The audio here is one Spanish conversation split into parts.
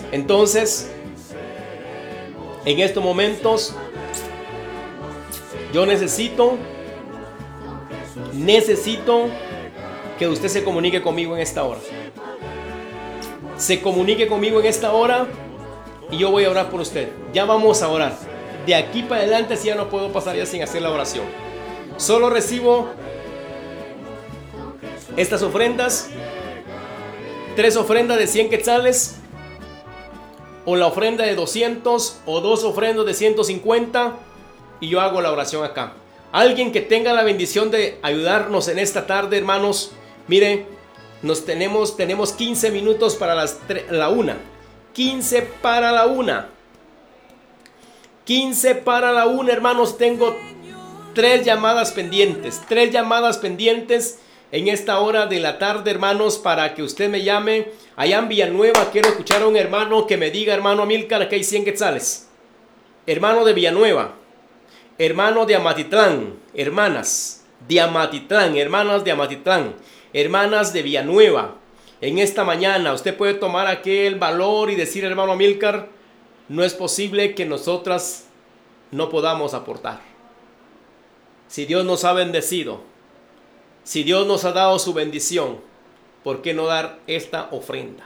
Entonces, en estos momentos, yo necesito que usted se comunique conmigo en esta hora. Se comunique conmigo en esta hora y yo voy a orar por usted. Ya vamos a orar. De aquí para adelante, si ya no puedo pasar ya sin hacer la oración. Solo recibo estas ofrendas. 3 ofrendas de 100 quetzales, o la ofrenda de 200, o 2 ofrendas de 150, y yo hago la oración acá. Alguien que tenga la bendición de ayudarnos en esta tarde, hermanos, mire, tenemos 15 minutos para la 1. 15 para la 1. 15 para la 1, hermanos. Tengo 3 llamadas pendientes. 3 llamadas pendientes en esta hora de la tarde, hermanos, para que usted me llame. Allá en Villanueva quiero escuchar a un hermano que me diga: hermano Amílcar, aquí hay 100 quetzales. Hermano de Villanueva. Hermano de Amatitlán. Hermanas de Amatitlán. Hermanas de Amatitlán. Hermanas de Villanueva. En esta mañana usted puede tomar aquel valor y decir: hermano Amílcar, no es posible que nosotras no podamos aportar. Si Dios nos ha bendecido, si Dios nos ha dado su bendición, ¿por qué no dar esta ofrenda?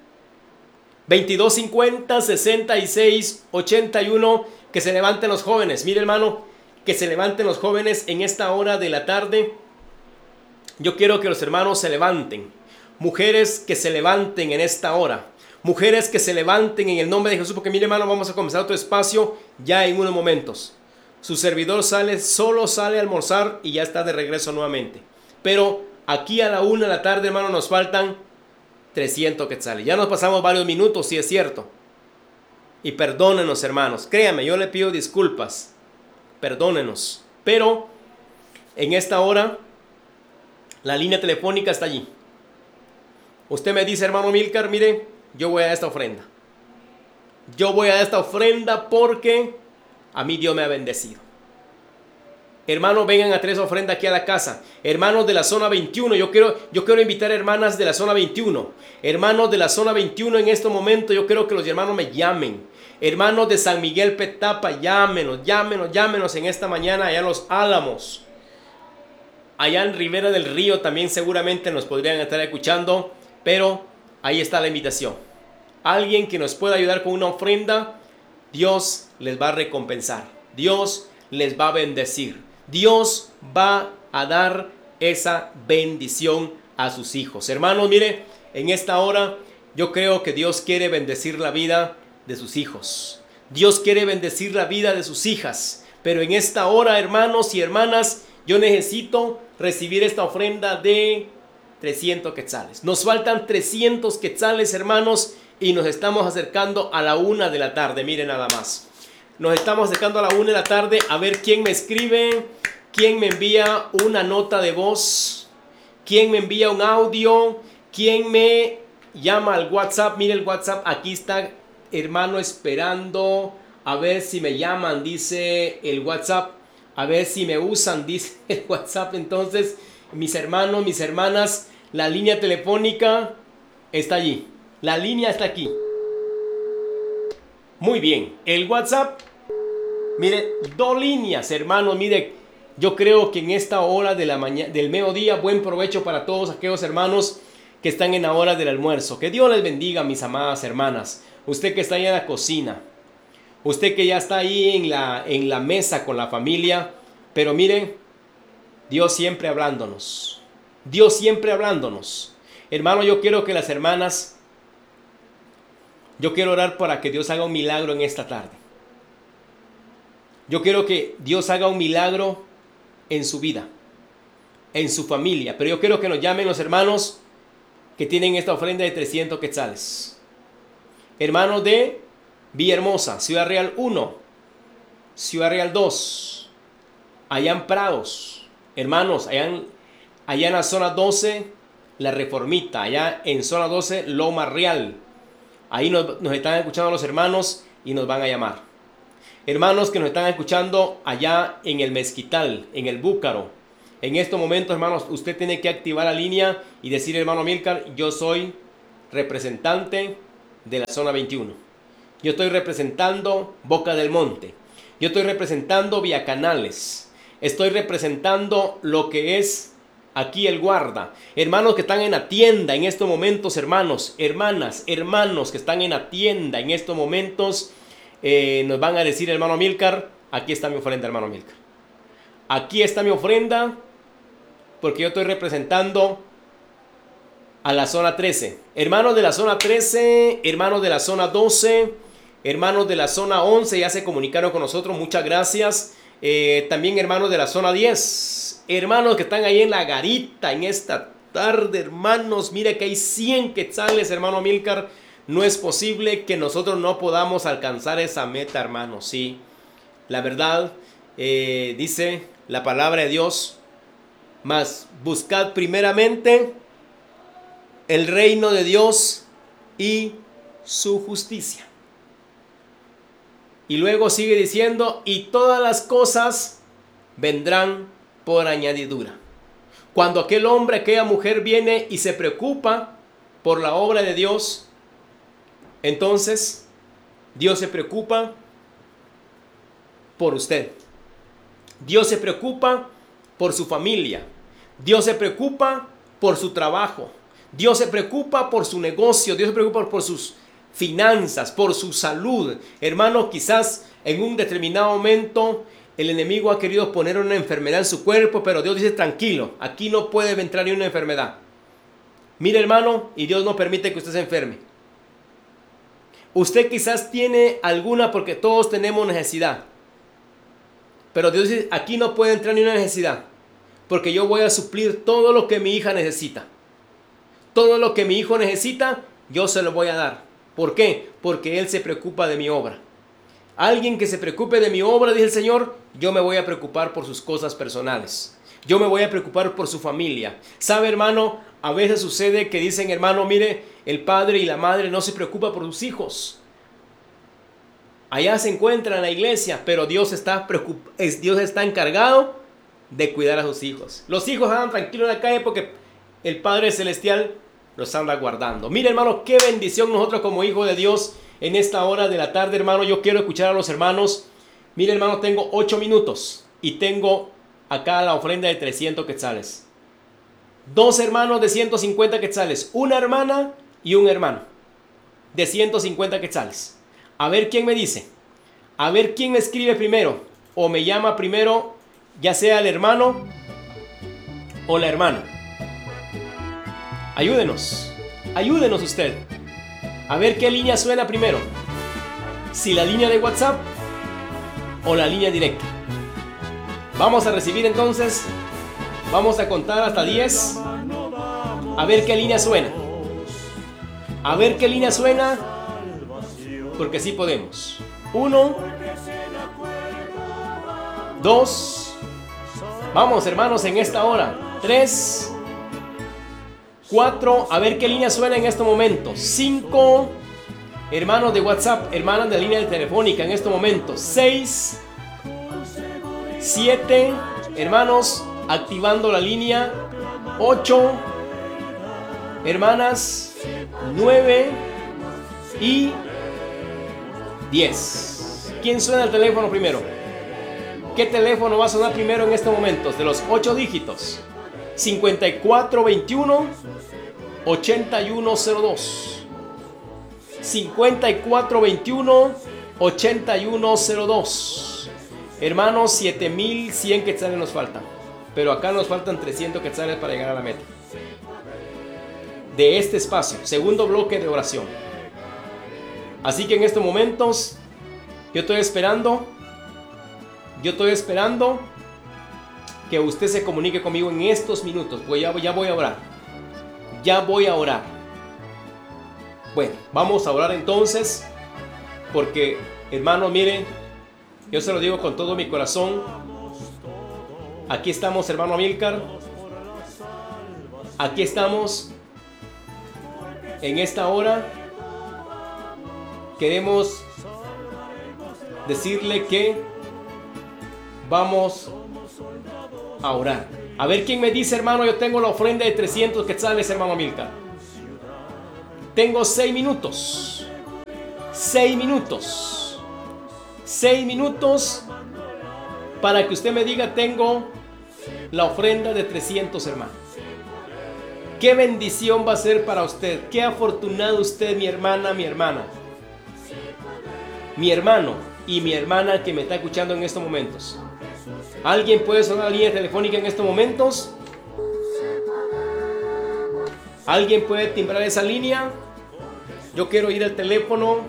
2250 66 81. Que se levanten los jóvenes. Mire, hermano, que se levanten los jóvenes en esta hora de la tarde. Yo quiero que los hermanos se levanten. Mujeres que se levanten en esta hora. Mujeres que se levanten en el nombre de Jesús. Porque mire, hermano, vamos a comenzar otro espacio ya en unos momentos. Su servidor solo sale a almorzar y ya está de regreso nuevamente. Pero aquí a la 1 de la tarde, hermano, nos faltan 300 quetzales. Ya nos pasamos varios minutos, sí es cierto. Y perdónenos, hermanos. Créame, yo le pido disculpas. Perdónenos. Pero en esta hora, la línea telefónica está allí. Usted me dice: hermano Amílcar, mire, yo voy a esta ofrenda. Yo voy a esta ofrenda porque a mí Dios me ha bendecido. Hermanos, vengan a 3 ofrendas aquí a la casa. Hermanos de la zona 21, yo quiero invitar a hermanas de la zona 21. Hermanos de la zona 21, en este momento yo quiero que los hermanos me llamen. Hermanos de San Miguel Petapa, llámenos en esta mañana allá en Los Álamos. Allá en Ribera del Río también seguramente nos podrían estar escuchando. Pero ahí está la invitación. Alguien que nos pueda ayudar con una ofrenda, Dios les va a recompensar. Dios les va a bendecir. Dios va a dar esa bendición a sus hijos. Hermanos, mire, en esta hora yo creo que Dios quiere bendecir la vida de sus hijos. Dios quiere bendecir la vida de sus hijas. Pero en esta hora, hermanos y hermanas, yo necesito recibir esta ofrenda de 300 quetzales. Nos faltan 300 quetzales, hermanos, y nos estamos acercando a la 1 de la tarde. Miren nada más. Nos estamos acercando a la 1 de la tarde. A ver quién me escribe, quién me envía una nota de voz, quién me envía un audio, quién me llama al WhatsApp. Mire el WhatsApp, aquí está, hermano, esperando a ver si me llaman, dice el WhatsApp. A ver si me usan, dice el WhatsApp. Entonces, mis hermanos, mis hermanas, la línea telefónica está allí. La línea está aquí. Muy bien. El WhatsApp, mire, 2 líneas, hermanos. Mire, yo creo que en esta hora de la mañana, del mediodía, buen provecho para todos aquellos hermanos que están en la hora del almuerzo. Que Dios les bendiga, mis amadas hermanas. Usted que está ahí en la cocina. Usted que ya está ahí en la mesa con la familia. Pero miren, Dios siempre hablándonos. Dios siempre hablándonos. Hermano, yo quiero que las hermanas, yo quiero orar para que Dios haga un milagro en esta tarde. Yo quiero que Dios haga un milagro en su vida, en su familia. Pero yo quiero que nos llamen los hermanos que tienen esta ofrenda de 300 quetzales. Hermanos de Villahermosa, Ciudad Real 1, Ciudad Real 2, allá en Prados. Hermanos, allá en la zona 12, La Reformita. Allá en zona 12, Loma Real. Ahí nos están escuchando los hermanos y nos van a llamar. Hermanos que nos están escuchando allá en el Mezquital, en el Búcaro. En estos momentos, hermanos, usted tiene que activar la línea y decir: hermano Amílcar, yo soy representante de la zona 21. Yo estoy representando Boca del Monte. Yo estoy representando Vía Canales. Estoy representando lo que es aquí el Guarda. Hermanos que están en la tienda en estos momentos, hermanos, hermanas, hermanos que están en la tienda en estos momentos, nos van a decir, hermano Amílcar, aquí está mi ofrenda, hermano Amílcar. Aquí está mi ofrenda, porque yo estoy representando a la zona 13. Hermanos de la zona 13, hermanos de la zona 12, hermanos de la zona 11 ya se comunicaron con nosotros, muchas gracias. También hermanos de la zona 10, hermanos que están ahí en la garita en esta tarde, hermanos, mire que hay 100 quetzales, hermano Amílcar. No es posible que nosotros no podamos alcanzar esa meta, hermanos. Sí, la verdad, dice la palabra de Dios, mas buscad primeramente el reino de Dios y su justicia. Y luego sigue diciendo, y todas las cosas vendrán por añadidura. Cuando aquel hombre, aquella mujer viene y se preocupa por la obra de Dios, entonces Dios se preocupa por usted. Dios se preocupa por su familia. Dios se preocupa por su trabajo. Dios se preocupa por su negocio. Dios se preocupa por sus finanzas, por su salud. Hermano, quizás en un determinado momento el enemigo ha querido poner una enfermedad en su cuerpo, pero Dios dice, tranquilo, aquí no puede entrar ni una enfermedad. Mire, hermano, y Dios no permite que usted se enferme. Usted quizás tiene alguna, porque todos tenemos necesidad, pero Dios dice, aquí no puede entrar ni una necesidad, porque yo voy a suplir todo lo que mi hija necesita. Todo lo que mi hijo necesita, yo se lo voy a dar. ¿Por qué? Porque Él se preocupa de mi obra. Alguien que se preocupe de mi obra, dice el Señor, yo me voy a preocupar por sus cosas personales. Yo me voy a preocupar por su familia. ¿Sabe, hermano? A veces sucede que dicen, hermano, mire, el padre y la madre no se preocupan por sus hijos. Allá se encuentra en la iglesia, pero Dios está encargado de cuidar a sus hijos. Los hijos andan tranquilos en la calle porque el Padre Celestial los anda guardando. Mire, hermano, qué bendición nosotros como hijos de Dios en esta hora de la tarde, hermano. Yo quiero escuchar a los hermanos. Mire, hermano, tengo 8 minutos y tengo acá la ofrenda de 300 quetzales. 2 hermanos de 150 quetzales. Una hermana y un hermano de 150 quetzales. A ver quién me dice. A ver quién me escribe primero o me llama primero, ya sea el hermano o la hermana. Ayúdenos. Ayúdenos usted. A ver qué línea suena primero. Si la línea de WhatsApp o la línea directa. Vamos a recibir entonces. Vamos a contar hasta 10. A ver qué línea suena. A ver qué línea suena. Porque sí podemos. 1, 2. Vamos, hermanos, en esta hora. 3, 4, a ver qué línea suena en este momento. 5, hermanos de WhatsApp, hermanas de línea telefónica en este momento. 6, 7, hermanos activando la línea. 8, hermanas. 9 y 10. ¿Quién suena el teléfono primero? ¿Qué teléfono va a sonar primero en estos momentos? De los 8 dígitos. 5421 8102. 5421 8102. Hermanos, 7100 quetzales nos faltan. Pero acá nos faltan 300 quetzales para llegar a la meta de este espacio, segundo bloque de oración. Así que en estos momentos yo estoy esperando que usted se comunique conmigo en estos minutos, pues ya voy a orar. Ya voy a orar. Bueno, vamos a orar entonces, porque, hermano, miren, yo se lo digo con todo mi corazón. Aquí estamos, hermano Amílcar. Aquí estamos en esta hora. Queremos decirle que vamos a orar. A ver quién me dice, hermano, yo tengo la ofrenda de 300 quetzales, hermano Amílcar. Tengo 6 minutos. 6 minutos. 6 minutos para que usted me diga: tengo la ofrenda de 300, hermano. Qué bendición va a ser para usted. Qué afortunado usted, mi hermana, mi hermana, mi hermano y mi hermana que me está escuchando en estos momentos. ¿Alguien puede sonar la línea telefónica en estos momentos? ¿Alguien puede timbrar esa línea? Yo quiero ir al teléfono.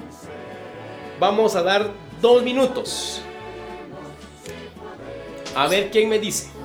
Vamos a dar 2 minutos. A ver quién me dice.